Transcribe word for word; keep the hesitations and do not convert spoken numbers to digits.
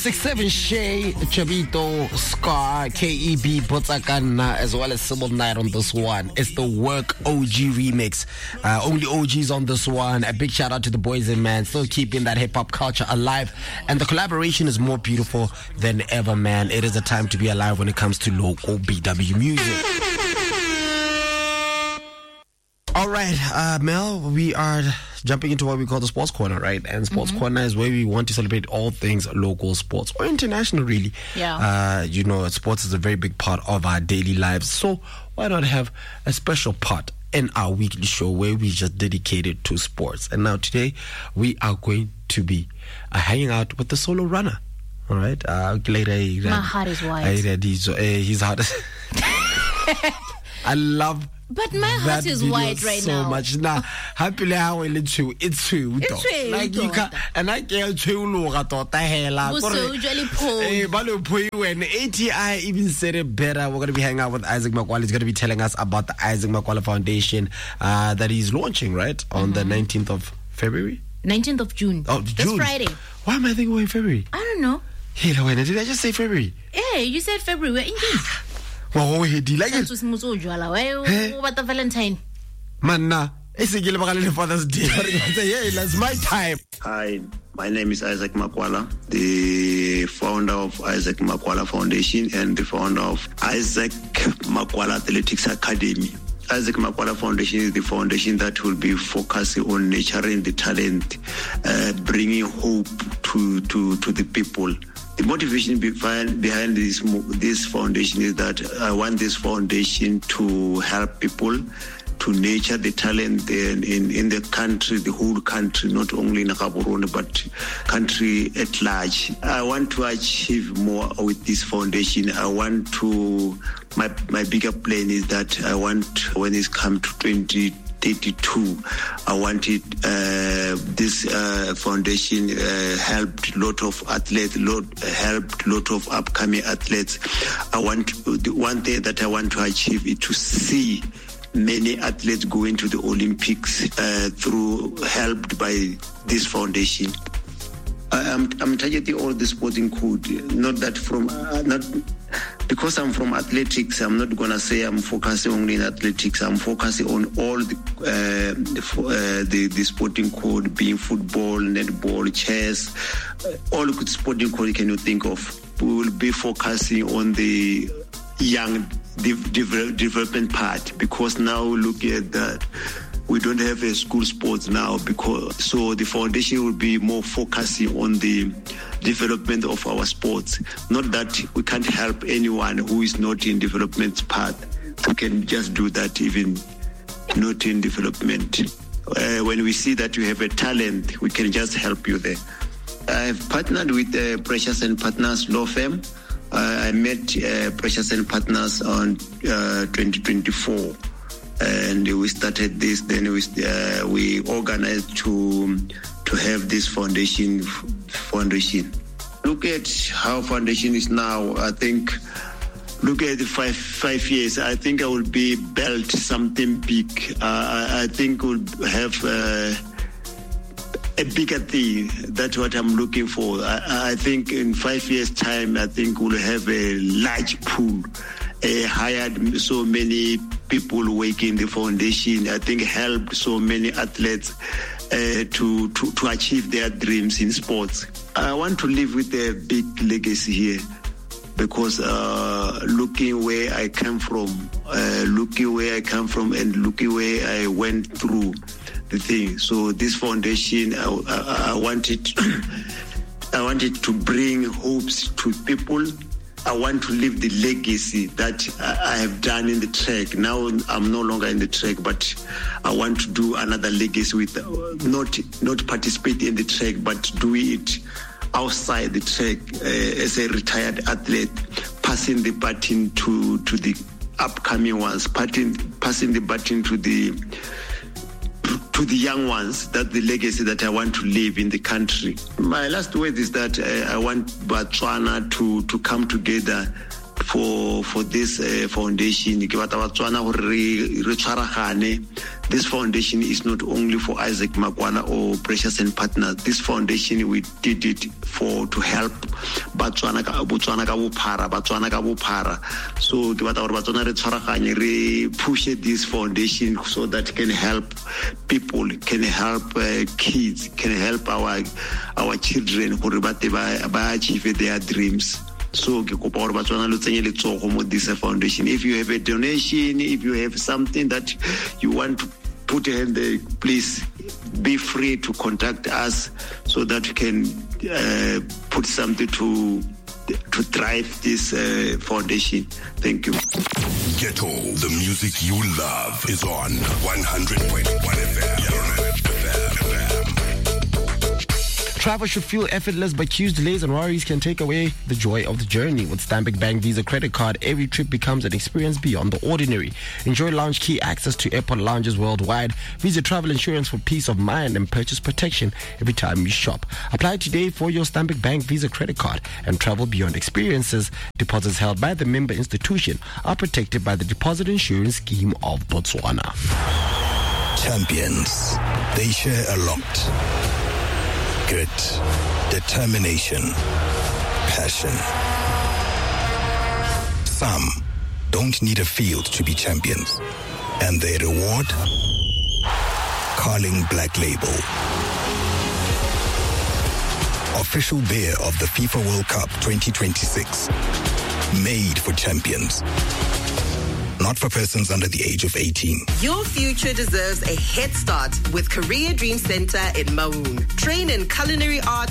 six seven Shay, Chavito, Scar, K E B, Botsakana, as well as Sybil Knight on this one. It's the Work O G remix. Uh, only O Gs on this one. A big shout out to the boys and man, still keeping that hip hop culture alive. And the collaboration is more beautiful than ever, man. It is a time to be alive when it comes to local B W music. All right, uh, Mel, we are jumping into what we call the Sports Corner, right? And Sports mm-hmm. Corner is where we want to celebrate all things local sports or international, really. Yeah. Uh, you know, sports is a very big part of our daily lives. So why not have a special part in our weekly show where we just dedicate it to sports? And now today we are going to be uh, hanging out with the solo runner. All right. Uh, later, My heart is white. He's, uh, his heart is... I love... But my heart is white right so now. So much now. Happily, how will it true? It's true. It's true. Like you can, and I can't true. Look at that. Hela. So usually Paul. Eh, Balu Pui when A T I even said it better. We're gonna be hanging out with Isaac Makwala. He's gonna be telling us about the Isaac Makwala Foundation uh, that he's launching right on mm-hmm. the nineteenth of February. Nineteenth of June. Oh, June. This Friday. Why am I thinking we're in February? I don't know. Hey, Lawena, did I just say February? Yeah, you said February. We're in June. Wow, he did like it. What the Valentine? Manna, it's a Father's Day. It's my time. Hi, my name is Isaac Makwala, the founder of Isaac Makwala Foundation and the founder of Isaac Makwala Athletics Academy. Isaac Makwala Foundation is the foundation that will be focusing on nurturing the talent, uh, bringing hope to, to, to the people. The motivation behind, behind this this foundation is that I want this foundation to help people to nurture the talent in, in, in the country, the whole country, not only in Gaborone, but country at large. I want to achieve more with this foundation. I want to, my, my bigger plan is that I want, when it's come to twenty thirty-two, I wanted uh, this uh, foundation uh, helped lot of athletes, lot, helped lot of upcoming athletes. I want the one thing that I want to achieve is to see many athletes going to the Olympics uh, through helped by this foundation. I'm, I'm targeting all the sporting code, not that from, uh, not because I'm from athletics, I'm not going to say I'm focusing only in athletics. I'm focusing on all the, uh, the, uh, the, the sporting code, being football, netball, chess, uh, all the sporting code can you think of. We will be focusing on the young de- de- development part because now looking at that, we don't have a school sports now because so the foundation will be more focusing on the development of our sports. Not that we can't help anyone who is not in development part. We can just do that even not in development. Uh, when we see that you have a talent, we can just help you there. I've partnered with uh, Precious and Partners law firm. Uh, I met uh, Precious and Partners on uh, twenty twenty-four. And we started this, then we uh, we organized to to have this foundation foundation. Look at how foundation is now. I think, look at the five five years. I think I will be built something big. Uh, I, I think we'll have uh, a bigger thing. That's what I'm looking for. I, I think in five years' time, I think we'll have a large pool. Uh, hired so many people working the foundation. I think helped so many athletes uh, to, to to achieve their dreams in sports. I want to live with a big legacy here because uh, looking where I came from, uh, looking where I come from, and looking where I went through the thing. So this foundation, I, I, I wanted, I wanted to bring hopes to people. I want to leave the legacy that I have done in the track. Now I'm no longer in the track, but I want to do another legacy with uh, not not participate in the track, but do it outside the track uh, as a retired athlete, passing the baton to to the upcoming ones, passing passing the baton to the to the young ones. That's the legacy that I want to leave in the country. My last word is that uh, I want Botswana to, to come together for for this uh, foundation. Ke batla Batswana hore re re tshwaragane. This foundation is not only for Isaac Makwala or Precious and Partners. This foundation, we did it for to help Batswana ka Botswana ka bophara, Batswana ka bophara. So ke batla hore Batswana re tshwaragane, re push this foundation so that it can help people, can help uh, kids, can help our our children hore ba te ba ba achieve their dreams. So ke kopa hore Batswana lo tsenye letsogo mo this foundation. If you have a donation, if you have something that you want to put your hand there, please be free to contact us so that we can uh, put something to to drive this uh, foundation. Thank you. Ghetto, the music you love is on one hundred point one F M. Travel should feel effortless, but queues, delays, and worries can take away the joy of the journey. With Stanbic Bank Visa Credit Card, every trip becomes an experience beyond the ordinary. Enjoy lounge key access to airport lounges worldwide, Visa travel insurance for peace of mind, and purchase protection every time you shop. Apply today for your Stanbic Bank Visa Credit Card and travel beyond experiences. Deposits held by the member institution are protected by the Deposit Insurance Scheme of Botswana. Champions, they share a lot. Grit, determination, passion. Some don't need a field to be champions. And their reward? Carling Black Label. Official beer of the FIFA World Cup twenty twenty-six. Made for champions. Not for persons under the age of eighteen. Your future deserves a head start with Career Dream Center in Maun. Train in culinary arts,